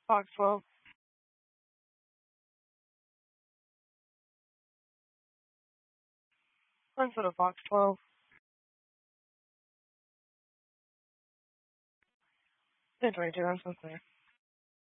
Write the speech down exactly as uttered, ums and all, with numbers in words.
Fox twelve. Run for the Fox twelve. ten twenty-two, I'm so clear.